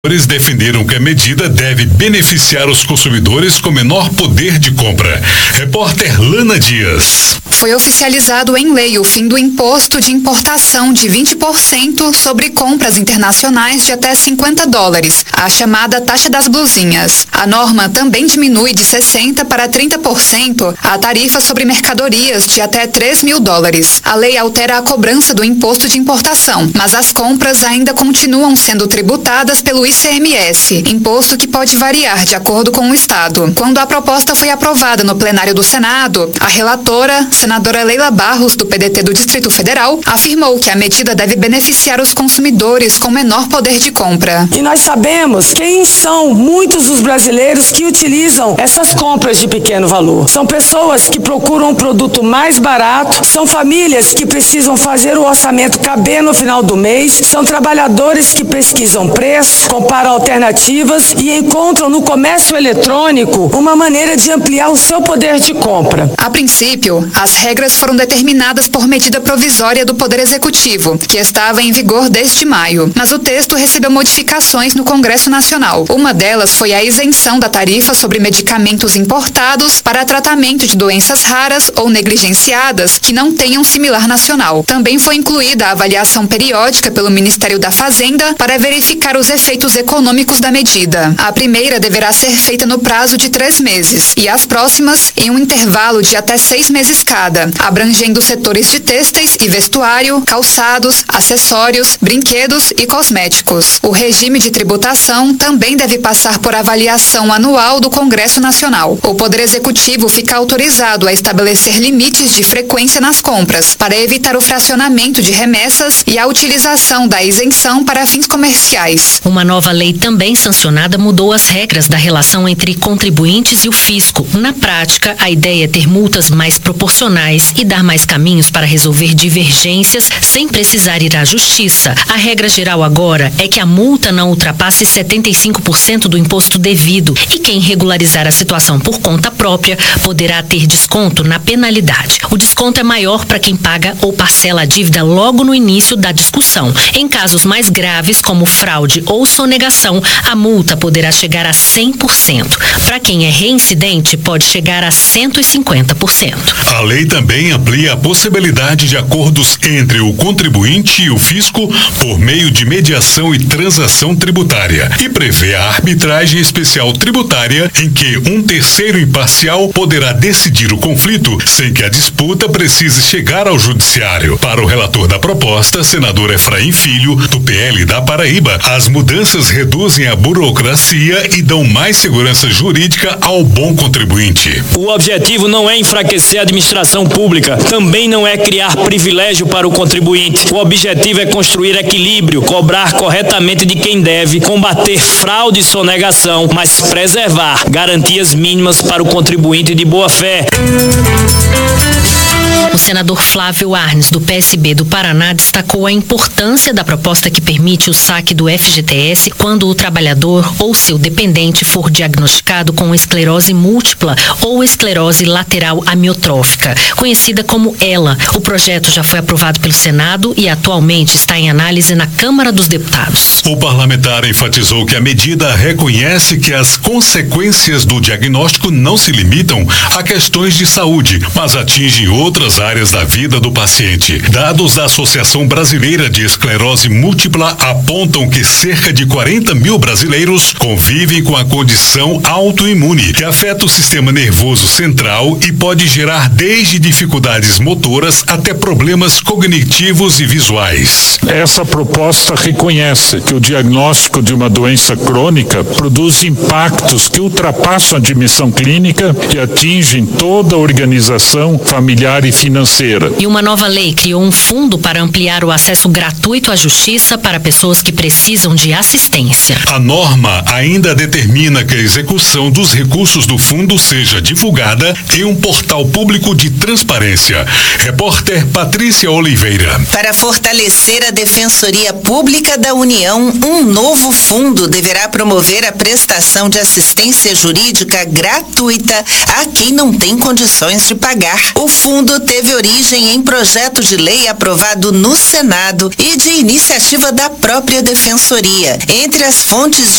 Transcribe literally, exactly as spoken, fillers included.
Eles defenderam que a medida deve beneficiar os consumidores com menor poder de compra. Repórter Lana Dias. Foi oficializado em lei o fim do imposto de importação de vinte por cento sobre compras internacionais de até cinquenta dólares, a chamada taxa das blusinhas. A norma também diminui de sessenta para trinta por cento a tarifa sobre mercadorias de até três mil dólares. A lei altera a cobrança do imposto de importação, mas as compras ainda continuam sendo tributadas pelo I C M S, imposto que pode variar de acordo com o estado. Quando a proposta foi aprovada no plenário do Senado, a relatora, senadora Leila Barros, do P D T do Distrito Federal, afirmou que a medida deve beneficiar os consumidores com menor poder de compra. E nós sabemos quem são muitos dos brasileiros que utilizam essas compras de pequeno valor. São pessoas que procuram um produto mais barato, são famílias que precisam fazer o orçamento caber no final do mês, são trabalhadores que pesquisam preço, comparam alternativas e encontram no comércio eletrônico uma maneira de ampliar o seu poder de compra. A princípio, as regras foram determinadas por medida provisória do Poder Executivo, que estava em vigor desde maio, mas o texto recebeu modificações no Congresso Nacional. Uma delas foi a isenção da tarifa sobre medicamentos importados para tratamento de doenças raras ou negligenciadas que não tenham similar nacional. Também foi incluída a avaliação periódica pelo Ministério da Fazenda para verificar os efeitos econômicos da medida. A primeira deverá ser feita no prazo de três meses e as próximas em um intervalo de até seis meses cada, abrangendo setores de têxteis e vestuário, calçados, acessórios, brinquedos e cosméticos. O regime de tributação também deve passar por avaliação anual do Congresso Nacional. O Poder Executivo fica autorizado a estabelecer limites de frequência nas compras, para evitar o fracionamento de remessas e a utilização da isenção para fins comerciais. Uma nova lei também sancionada mudou as regras da relação entre contribuintes e o fisco. Na prática, a ideia é ter multas mais proporcionais e dar mais caminhos para resolver divergências sem precisar ir à justiça. A regra geral agora é que a multa não ultrapasse setenta e cinco por cento do imposto devido e quem regularizar a situação por conta própria poderá ter desconto na penalidade. O desconto é maior para quem paga ou parcela a dívida logo no início da discussão. Em casos mais graves, como fraude ou sonegação, a multa poderá chegar a cem por cento. Para quem é reincidente, pode chegar a cento e cinquenta por cento. A lei também amplia a possibilidade de acordos entre o contribuinte e o fisco por meio de mediação e transação tributária e prevê a arbitragem especial tributária em que um terceiro imparcial poderá decidir o conflito sem que a disputa precise chegar ao judiciário. Para o relator da proposta, senador Efraim Filho, do P L da Paraíba, as mudanças reduzem a burocracia e dão mais segurança jurídica ao bom contribuinte. O objetivo não é enfraquecer a administração pública, também não é criar privilégio para o contribuinte. O objetivo é construir equilíbrio, cobrar corretamente de quem deve, combater fraude e sonegação, mas preservar garantias mínimas para o contribuinte de boa fé. O senador Flávio Arnes, do P S B do Paraná, destacou a importância da proposta que permite o saque do F G T S quando o trabalhador ou seu dependente for diagnosticado com esclerose múltipla ou esclerose lateral amiotrófica, conhecida como ELA. O projeto já foi aprovado pelo Senado e atualmente está em análise na Câmara dos Deputados. O parlamentar enfatizou que a medida reconhece que as consequências do diagnóstico não se limitam a questões de saúde, mas atingem outras áreas da vida do paciente. Dados da Associação Brasileira de Esclerose Múltipla apontam que cerca de quarenta mil brasileiros convivem com a condição autoimune, que afeta o sistema nervoso central e pode gerar desde dificuldades motoras até problemas cognitivos e visuais. Essa proposta reconhece que o diagnóstico de uma doença crônica produz impactos que ultrapassam a dimensão clínica e atingem toda a organização familiar e financeira. E uma nova lei criou um fundo para ampliar o acesso gratuito à justiça para pessoas que precisam de assistência. A norma ainda determina que a execução dos recursos do fundo seja divulgada em um portal público de transparência. Repórter Patrícia Oliveira. Para fortalecer a Defensoria Pública da União, um novo fundo deverá promover a prestação de assistência jurídica gratuita a quem não tem condições de pagar. O fundo teve origem em projeto de lei aprovado no Senado e de iniciativa da própria Defensoria. Entre as fontes de